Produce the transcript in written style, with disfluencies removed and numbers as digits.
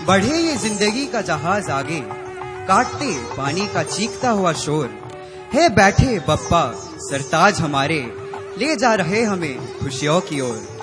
बढ़े ये जिंदगी का जहाज आगे, काटते पानी का चीखता हुआ शोर है। बैठे बप्पा सरताज हमारे, ले जा रहे हमें खुशियों की ओर।